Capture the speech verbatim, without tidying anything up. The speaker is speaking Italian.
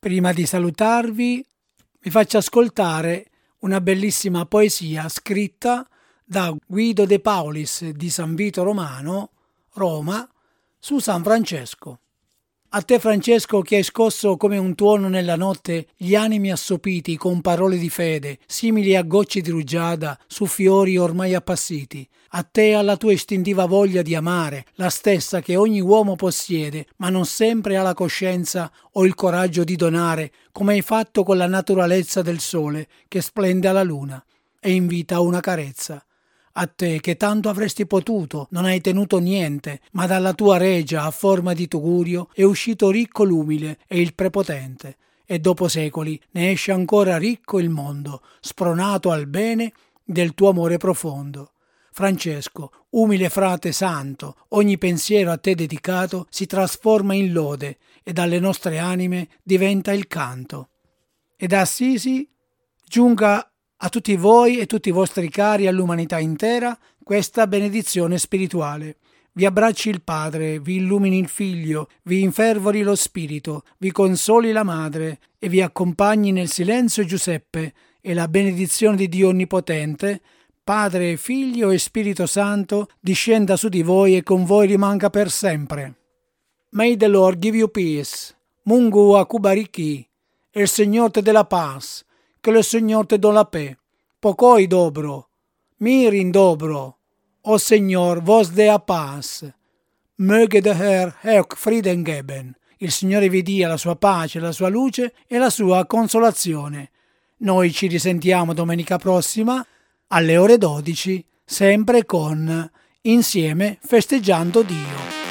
Prima di salutarvi, vi faccio ascoltare una bellissima poesia scritta da Guido De Paulis di San Vito Romano, Roma, su San Francesco. A te, Francesco, che hai scosso come un tuono nella notte gli animi assopiti con parole di fede, simili a gocce di rugiada su fiori ormai appassiti. A te, alla tua istintiva voglia di amare, la stessa che ogni uomo possiede, ma non sempre ha la coscienza o il coraggio di donare, come hai fatto con la naturalezza del sole che splende alla luna e invita a una carezza. A te che tanto avresti potuto, non hai tenuto niente, ma dalla tua regia a forma di tugurio è uscito ricco l'umile e il prepotente, e dopo secoli ne esce ancora ricco il mondo, spronato al bene del tuo amore profondo. Francesco, umile frate santo, ogni pensiero a te dedicato si trasforma in lode e dalle nostre anime diventa il canto. E da Assisi giunga a tutti voi e tutti i vostri cari, all'umanità intera, questa benedizione spirituale. Vi abbracci il Padre, vi illumini il Figlio, vi infervori lo Spirito, vi consoli la Madre e vi accompagni nel silenzio Giuseppe, e la benedizione di Dio Onnipotente, Padre, Figlio e Spirito Santo, discenda su di voi e con voi rimanga per sempre. May the Lord give you peace. Mungu akubariki. El Señor te dé la paz. Que el Señor te dé la paix. Pokoj dobro. Mirin dobro. O Señor, vos dé a paz. Möge der Herr euch Frieden geben. Il Signore vi dia la sua pace, la sua luce e la sua consolazione. Noi ci risentiamo domenica prossima alle ore dodici, sempre con Insieme festeggiando Dio.